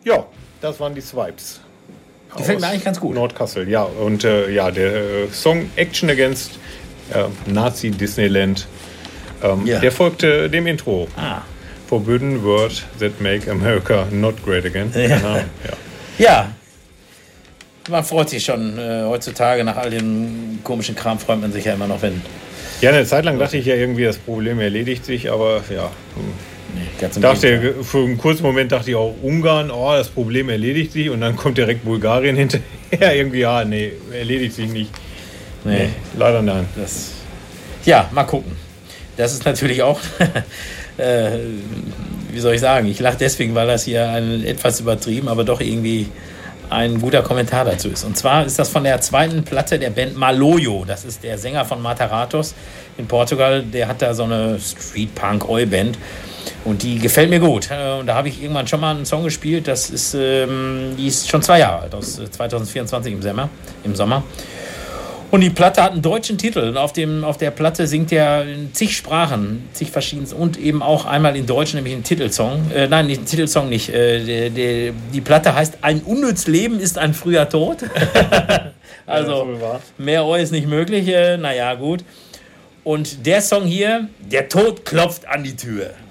Ja, das waren die Swipes. Gefällt mir eigentlich ganz gut. Nordkassel, ja. Und der Song Action Against Nazi Disneyland, der folgte dem Intro. Forbidden Word that make America not great again. Ja. Man freut sich schon. Heutzutage nach all dem komischen Kram freut man sich ja immer noch, wenn... Ja, eine Zeit lang dachte ich ja irgendwie, das Problem erledigt sich, aber ja... Für einen kurzen Moment dachte ich auch, Ungarn, das Problem erledigt sich und dann kommt direkt Bulgarien hinterher. Irgendwie, erledigt sich nicht. Nee, leider nein. Mal gucken. Das ist natürlich auch, wie soll ich sagen, ich lache deswegen, weil das hier etwas übertrieben, aber doch irgendwie ein guter Kommentar dazu ist. Und zwar ist das von der zweiten Platte der Band Maloyo. Das ist der Sänger von Mataratos in Portugal. Der hat da so eine Street-Punk-Oi-Band. Und die gefällt mir gut. Und da habe ich irgendwann schon mal einen Song gespielt. Die ist schon 2 Jahre alt, aus 2024 im Sommer. Und die Platte hat einen deutschen Titel. Und auf der Platte singt er in zig Sprachen, zig verschiedensten. Und eben auch einmal in Deutsch, nämlich einen Titelsong. Nein, den Titelsong nicht. Die Platte heißt Ein unnütz Leben ist ein früher Tod. Also mehr Oi ist nicht möglich. Naja, gut. Und der Song hier, der Tod klopft an die Tür.